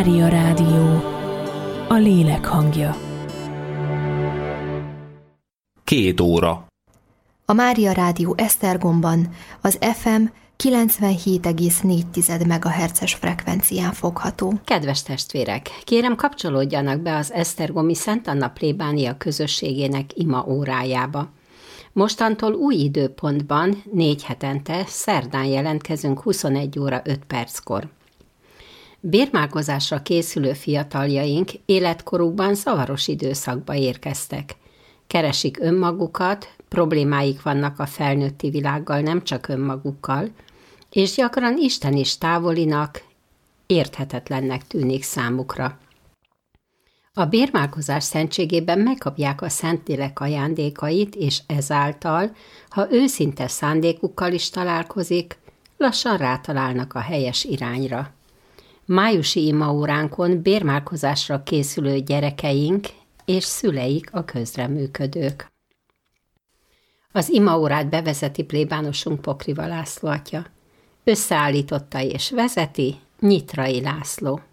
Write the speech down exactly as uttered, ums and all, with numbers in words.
Mária Rádió, a lélek hangja. Két óra. A Mária Rádió Esztergomban az ef em kilencvenhét egész négy megahertzes frekvencián fogható. Kedves testvérek, kérem kapcsolódjanak be az esztergomi Szent Anna plébánia közösségének ima órájába. Mostantól új időpontban, négy hetente, szerdán jelentkezünk huszonegy óra öt perckor. Bérmálkozásra készülő fiataljaink életkorukban zavaros időszakba érkeztek. Keresik önmagukat, problémáik vannak a felnőtti világgal, nem csak önmagukkal, és gyakran Isten is távolinak, érthetetlennek tűnik számukra. A bérmálkozás szentségében megkapják a Szentlélek ajándékait, és ezáltal, ha őszinte szándékukkal is találkozik, lassan rátalálnak a helyes irányra. Májusi imaóránkon bérmálkozásra készülő gyerekeink és szüleik a közreműködők. Az imaórát bevezeti plébánosunk Pokriva László atya. Összeállította és vezeti Nyitrai László.